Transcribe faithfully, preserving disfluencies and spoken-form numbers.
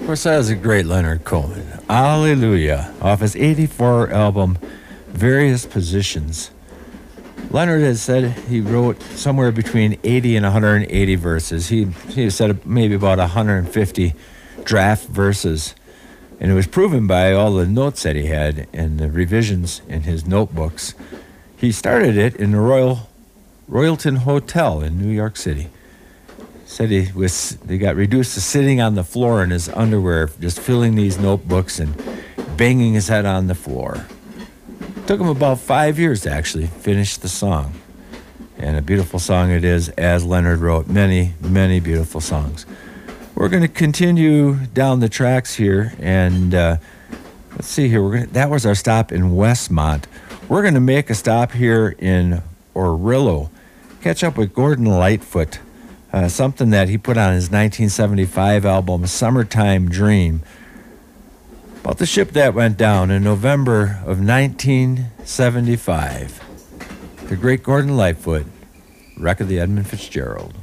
Of course, that was a great Leonard Cohen. Hallelujah. Off his eighty-four album, Various Positions. Leonard has said he wrote somewhere between eighty and one hundred eighty verses. He, he said maybe about one hundred fifty draft verses. And it was proven by all the notes that he had and the revisions in his notebooks. He started it in the Royal Royalton Hotel in New York City. Said he was he got reduced to sitting on the floor in his underwear, just filling these notebooks and banging his head on the floor. Took him about five years to actually finish the song. And a beautiful song it is, as Leonard wrote many, many beautiful songs. We're going to continue down the tracks here, and uh, let's see here. We're gonna, that was our stop in Westmont. We're going to make a stop here in Orillo. Catch up with Gordon Lightfoot. Uh, something that he put on his nineteen seventy-five album, Summertime Dream, about the ship that went down in November of nineteen seventy-five. The great Gordon Lightfoot, wreck of the Edmund Fitzgerald.